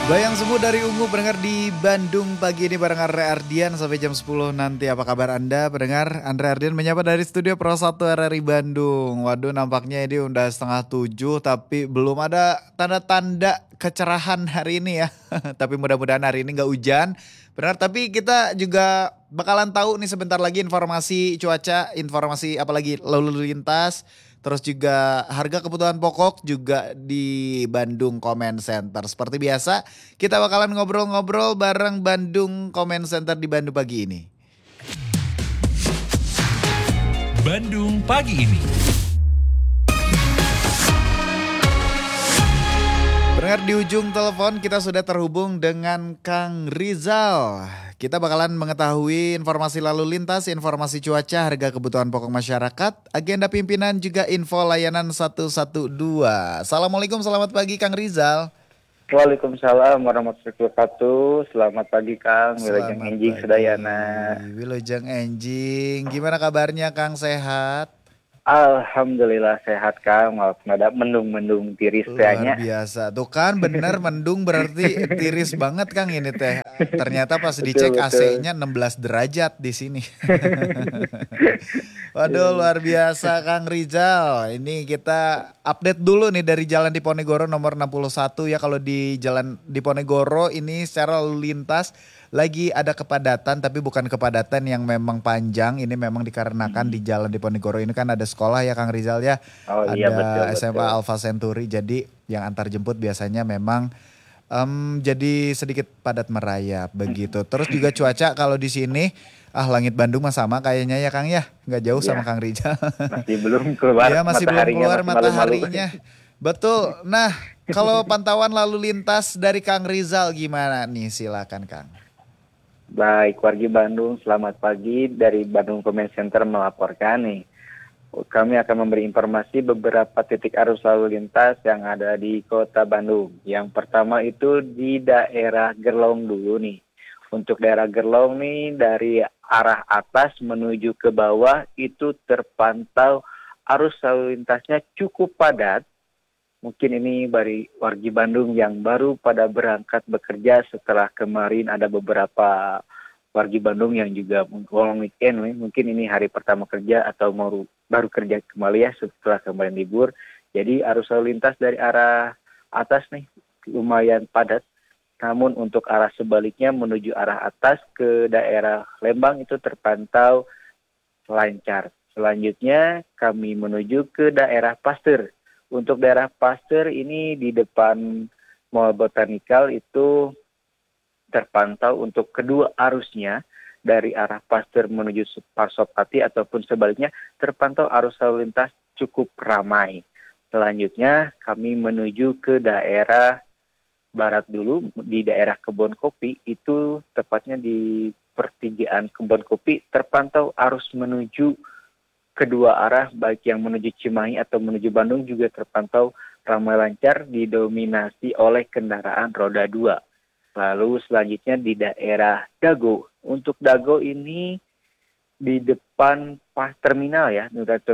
Bayang Semu dari Ungu pendengar di Bandung pagi ini bareng Andre Ardian sampai jam 10 nanti. Apa kabar Anda pendengar? Andre Ardian menyapa dari studio Pro 1 RRI Bandung. Waduh nampaknya ini udah setengah 7 tapi belum ada tanda-tanda kecerahan hari ini ya. Tapi mudah-mudahan hari ini nggak hujan. Benar, tapi kita juga bakalan tahu nih sebentar lagi informasi cuaca, informasi apalagi lalu lintas. Terus juga harga kebutuhan pokok juga di Bandung Comment Center. Seperti biasa, kita bakalan ngobrol-ngobrol bareng Bandung Comment Center di Bandung pagi ini. Bandung pagi ini. Pendengar di ujung telepon kita sudah terhubung dengan Kang Rizal. Kita bakalan mengetahui informasi lalu lintas, informasi cuaca, harga kebutuhan pokok masyarakat, agenda pimpinan juga info layanan 112. Assalamualaikum, selamat pagi Kang Rizal. Waalaikumsalam warahmatullahi wabarakatuh. Selamat pagi Kang, Wilujeng Selamat Enjing pagi, Sedayana. Wilujeng Enjing. Gimana kabarnya Kang, sehat? Alhamdulillah sehat Kang, walaupun ada mendung-mendung tiris Luar tehnya. biasa. Tuh kan bener mendung berarti tiris banget Kang ini teh. Ternyata pas Betul dicek betul. AC-nya 16 derajat di sini. Waduh luar biasa Kang Rizal. Ini kita update dulu nih dari Jalan Diponegoro nomor 61 ya. Kalau di Jalan Diponegoro ini secara lalu lintas lagi ada kepadatan, tapi bukan kepadatan yang memang panjang. Ini memang dikarenakan di Jalan Diponegoro ini kan ada sekolah ya Kang Rizal ya. Oh iya betul Ada SMA betul. Alfa Century, jadi yang antar jemput biasanya memang jadi sedikit padat merayap begitu. Terus juga cuaca kalau di sini langit Bandung mah sama kayaknya ya Kang ya, nggak jauh sama Ya Kang Rizal. masih belum keluar Ya masih belum mataharinya, keluar masih malu-malu. mataharinya. Betul. Nah kalau pantauan lalu lintas dari Kang Rizal gimana nih, silakan Kang. Baik, wargi Bandung, selamat pagi dari Bandung Comment Center melaporkan nih. Kami akan memberi informasi beberapa titik arus lalu lintas yang ada di Kota Bandung. Yang pertama itu di daerah Gerlong dulu nih. Untuk daerah Gerlong nih dari arah atas menuju ke bawah itu terpantau arus lalu lintasnya cukup padat. Mungkin ini bagi wargi Bandung yang baru pada berangkat bekerja setelah kemarin ada beberapa wargi Bandung yang juga long weekend, mungkin ini hari pertama kerja atau baru kerja kembali ya setelah kemarin libur. Jadi arus lalu lintas dari arah atas nih lumayan padat. Namun untuk arah sebaliknya menuju arah atas ke daerah Lembang itu terpantau lancar. Selanjutnya kami menuju ke daerah Pasteur. Untuk daerah Pasteur ini di depan Mall Botanikal itu terpantau untuk kedua arusnya dari arah Pasteur menuju Parsopati ataupun sebaliknya terpantau arus lalu lintas cukup ramai. Selanjutnya kami menuju ke daerah barat dulu di daerah Kebon Kopi, itu tepatnya di pertigaan Kebon Kopi terpantau arus menuju kedua arah baik yang menuju Cimahi atau menuju Bandung juga terpantau ramai lancar didominasi oleh kendaraan roda 2. Lalu selanjutnya di daerah Dago. Untuk Dago ini di depan pas terminal ya,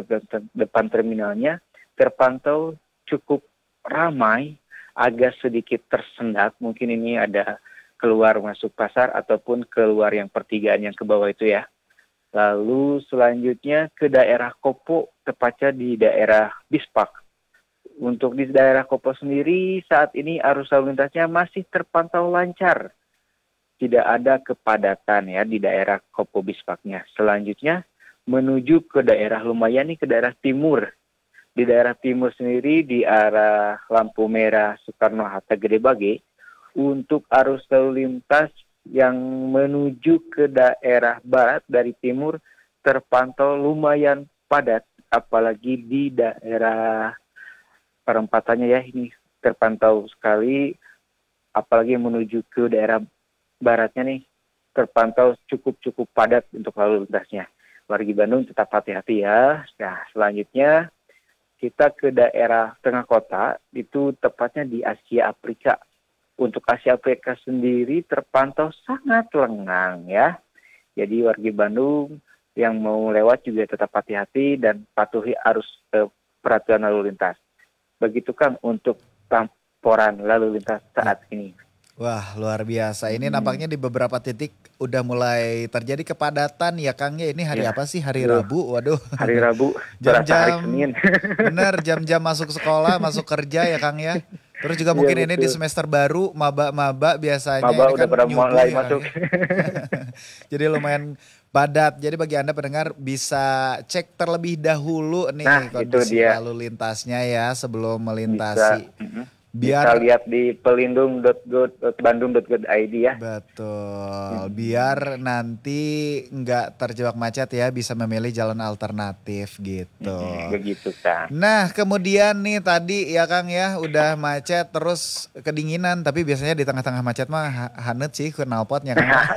depan terminalnya terpantau cukup ramai, agak sedikit tersendat. Mungkin ini ada keluar masuk pasar ataupun keluar yang pertigaan yang ke bawah itu ya. Lalu selanjutnya ke daerah Kopo, tepatnya di daerah Bispak. Untuk di daerah Kopo sendiri saat ini arus lalu lintasnya masih terpantau lancar. Tidak ada kepadatan ya di daerah Kopo Bispaknya. Selanjutnya menuju ke daerah lumayan nih, ke daerah timur. Di daerah timur sendiri di arah lampu merah Soekarno-Hatta Gede Bage, untuk arus lalu lintas yang menuju ke daerah barat dari timur terpantau lumayan padat, apalagi di daerah perempatannya ya, ini terpantau sekali, apalagi menuju ke daerah baratnya nih terpantau cukup padat untuk lalu lintasnya. Wargi Bandung tetap hati-hati ya. Nah selanjutnya kita ke daerah tengah kota, itu tepatnya di Asia Afrika. Untuk Asia Afrika sendiri terpantau sangat lengang ya. Jadi wargi Bandung yang mau lewat juga tetap hati-hati dan patuhi arus peraturan lalu lintas. Begitu Kang untuk laporan lalu lintas saat ini. Wah, luar biasa. Ini Hmm, nampaknya di beberapa titik udah mulai terjadi kepadatan ya Kang ya. Ini hari ya, apa sih? Hari duh, Rabu. Waduh. hari Rabu berasa hari Jam-jam Senin. bener jam-jam masuk sekolah, masuk kerja ya Kang ya. Terus juga Iya mungkin ini di betul. semester baru, maba-maba biasanya Maba ini udah kan pada nyubuh mulai ya Kang masuk. ya. Jadi lumayan padat. Jadi bagi Anda pendengar bisa cek terlebih dahulu Nah, nih itu kondisi dia. lalu lintasnya ya sebelum Bisa melintasi. bisa Biar lihat di pelindung.bandung.go.id ya. betul, Mm-mm. biar nanti nggak terjebak macet ya, bisa memilih jalan alternatif gitu. Begitu Kang. Nah, kemudian nih tadi ya Kang ya, udah macet terus kedinginan, tapi biasanya di tengah-tengah macet mah hanet sih knalpotnya Kang ya.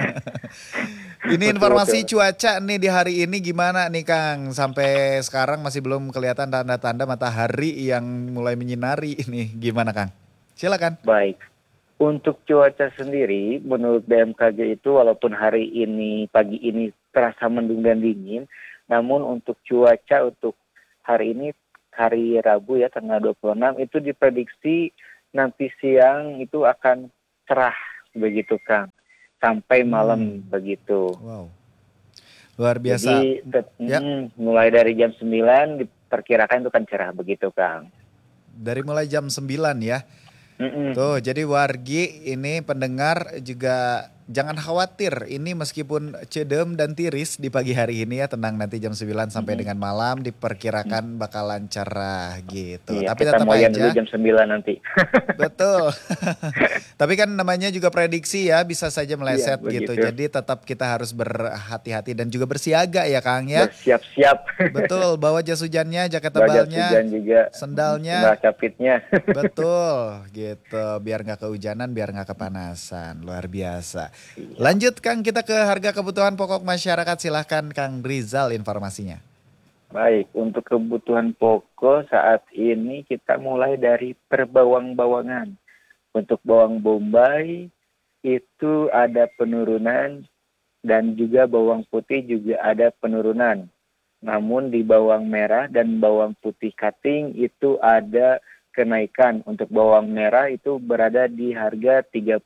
Ini Betul informasi betul. cuaca nih di hari ini gimana nih Kang? Sampai sekarang masih belum kelihatan tanda-tanda matahari yang mulai menyinari ini. Gimana Kang? Silakan. Baik. Untuk cuaca sendiri, menurut BMKG itu walaupun hari ini, pagi ini terasa mendung dan dingin, namun untuk cuaca untuk hari ini, hari Rabu ya, tanggal 26, itu diprediksi nanti siang itu akan cerah, begitu Kang. Sampai malam, Hmm, begitu. wow. Luar biasa. Jadi, Ya, mulai dari jam 9 diperkirakan itu kan cerah, begitu Kang. dari mulai jam 9 ya. Mm-mm. Tuh, jadi wargi ini pendengar juga jangan khawatir. Ini meskipun cedem dan tiris di pagi hari ini ya, tenang nanti jam 9 sampai Mm-mm. dengan malam diperkirakan bakalan cerah gitu. Iya, Tapi kita tetap moyan dulu aja, jam 9 nanti. betul. Tapi kan namanya juga prediksi ya, bisa saja Iya, meleset gitu. begitu. Jadi tetap kita harus berhati-hati dan juga bersiaga ya Kang ya. Bersiap-siap. Betul, bawa jas hujannya, jaket Baja tebalnya, hujan juga, sendalnya. sendal capitnya. Betul, gitu. Biar nggak kehujanan, biar nggak kepanasan. Luar biasa. Siap. Lanjut Kang, kita ke harga kebutuhan pokok masyarakat. Silahkan Kang Rizal informasinya. Baik, untuk kebutuhan pokok saat ini kita mulai dari perbawang-bawangan. Untuk bawang bombay itu ada penurunan dan juga bawang putih juga ada penurunan. Namun di bawang merah dan bawang putih cutting itu ada kenaikan. Untuk bawang merah itu berada di harga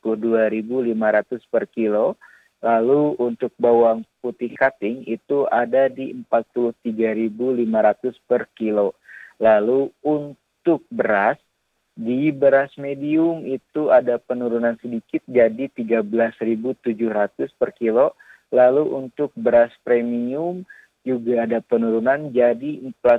32.500 per kilo. Lalu untuk bawang putih cutting itu ada di 43.500 per kilo. Lalu untuk di beras medium itu ada penurunan sedikit jadi 13.700 per kilo. Lalu untuk beras premium juga ada penurunan jadi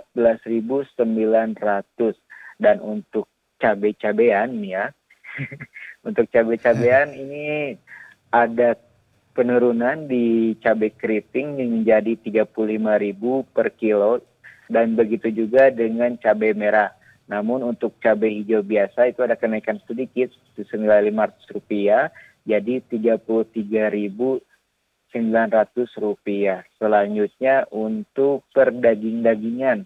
14.900. Dan untuk cabai-cabean ya, untuk cabai-cabean ini ada penurunan di cabai keriting menjadi 35.000 per kilo dan begitu juga dengan cabai merah. Namun untuk cabai hijau biasa itu ada kenaikan sedikit senilai Rp500 jadi Rp33.900. Selanjutnya untuk daging-dagingan.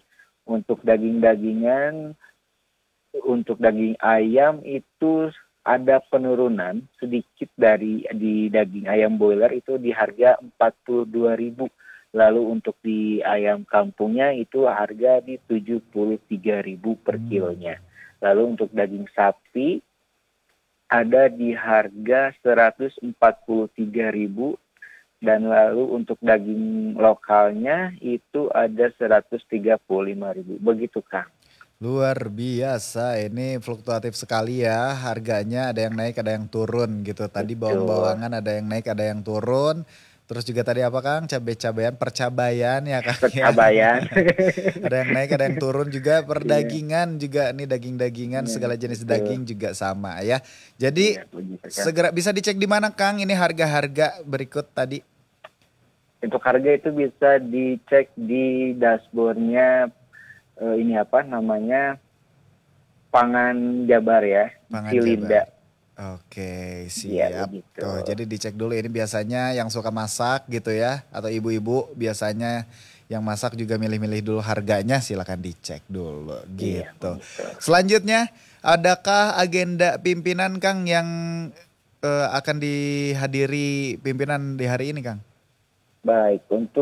Untuk daging ayam itu ada penurunan sedikit di daging ayam boiler itu di harga 42.000. Lalu untuk di ayam kampungnya itu harga di 73.000 per Hmm. kilonya. Lalu untuk daging sapi ada di harga 143.000 dan lalu untuk daging lokalnya itu ada 135.000. Begitu Kang. Luar biasa, ini fluktuatif sekali ya harganya, ada yang naik, ada yang turun gitu. Tadi Betul. bawang-bawangan ada yang naik, ada yang turun. Terus juga tadi apa Kang? Cabai-cabean, percabayan ya Kang ya. Percabayan. Ada yang naik, ada yang turun juga. Iya, Perdagingan juga nih daging-dagingan, iya, segala jenis betul. daging juga sama ya. Jadi Iya, begitu Kang. segera bisa dicek di mana Kang? Ini harga-harga berikut tadi. Untuk harga itu bisa dicek di dashboardnya ini apa namanya Pangan Jabar ya, Pangan Jabar. Cilinda. Oke, Iya siap. begitu. Tuh, jadi dicek dulu ini biasanya yang suka masak gitu ya, atau ibu-ibu biasanya yang masak juga milih-milih dulu harganya, silakan dicek dulu Iya gitu. begitu. Selanjutnya, adakah agenda pimpinan Kang yang akan dihadiri pimpinan di hari ini Kang? Baik, untuk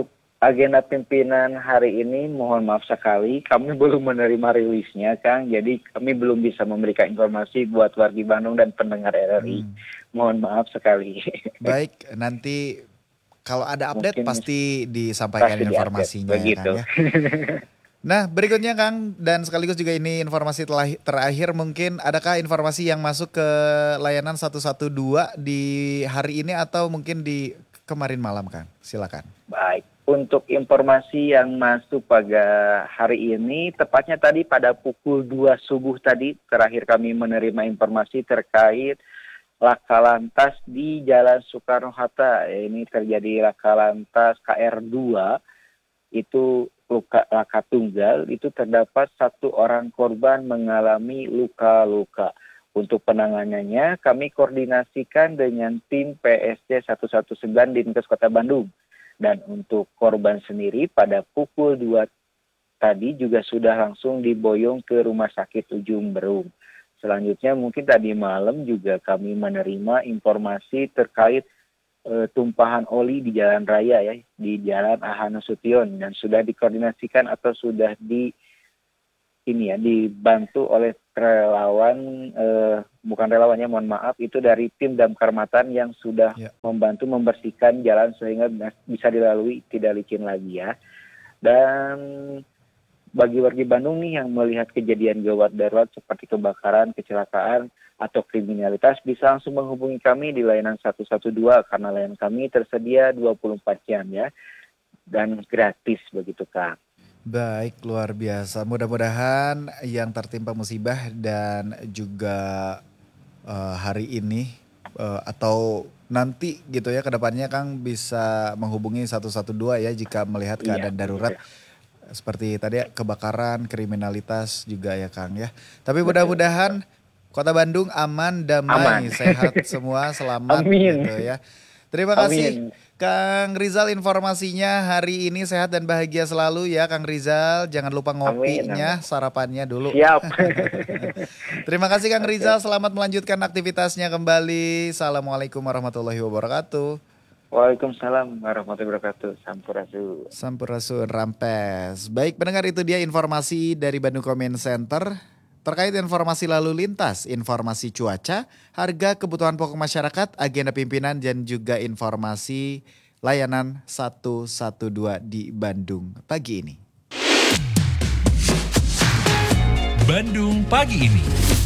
agenda pimpinan hari ini mohon maaf sekali kami belum menerima rilisnya Kang, jadi kami belum bisa memberikan informasi buat wargi Bandung dan pendengar RRI. Mohon maaf sekali. Baik, nanti kalau ada update Mungkin pasti disampaikan pasti diupdate, informasinya ya begitu. Kang ya. Nah berikutnya Kang, dan sekaligus juga ini informasi terakhir mungkin, adakah informasi yang masuk ke layanan 112 di hari ini atau mungkin di kemarin malam Kang? Silakan. Baik, untuk informasi yang masuk pada hari ini, tepatnya tadi pada pukul 2 subuh tadi, terakhir kami menerima informasi terkait laka lantas di Jalan Soekarno-Hatta. Ini terjadi laka lantas KR2, itu laka tunggal, itu terdapat 1 orang korban mengalami luka-luka. Untuk penanganannya, kami koordinasikan dengan tim PSC 119 Dinkes Kota Bandung. Dan untuk korban sendiri pada pukul 2 tadi juga sudah langsung diboyong ke Rumah Sakit Ujung Berung. Selanjutnya mungkin tadi malam juga kami menerima informasi terkait tumpahan oli di jalan raya ya, di Jalan AH Nasution, dan sudah dikoordinasikan atau sudah dibantu oleh relawan, bukan relawannya, mohon maaf, itu dari tim Damkar Matan yang sudah membantu membersihkan jalan sehingga bisa dilalui, tidak licin lagi ya. Dan bagi warga Bandung nih yang melihat kejadian gawat darurat seperti kebakaran, kecelakaan, atau kriminalitas, bisa langsung menghubungi kami di layanan 112 karena layanan kami tersedia 24 jam ya, dan gratis begitu Kak. Baik, luar biasa. Mudah-mudahan yang tertimpa musibah dan juga hari ini atau nanti gitu ya ke depannya Kang bisa menghubungi 112 ya jika melihat keadaan darurat. Seperti tadi ya, kebakaran, kriminalitas juga ya Kang ya. Tapi mudah-mudahan Kota Bandung aman, damai, sehat semua, selamat. Amin. Gitu ya. Terima kasih Kang Rizal informasinya hari ini, sehat dan bahagia selalu ya Kang Rizal. Jangan lupa ngopinya, sarapannya dulu. Siap. Terima kasih Kang Rizal, selamat melanjutkan aktivitasnya kembali. Assalamualaikum warahmatullahi wabarakatuh. Waalaikumsalam warahmatullahi wabarakatuh. Sampurasun. Sampurasun rampes. Baik pendengar, itu dia informasi dari Bandung Comment Center terkait informasi lalu lintas, informasi cuaca, harga kebutuhan pokok masyarakat, agenda pimpinan, dan juga informasi layanan 112 di Bandung pagi ini. Bandung pagi ini.